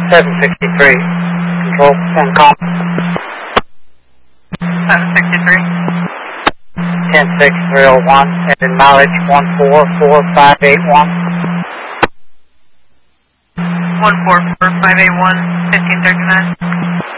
763. Control, CENTCOM. 763. 10631, and mileage 144581. 144581, 1539.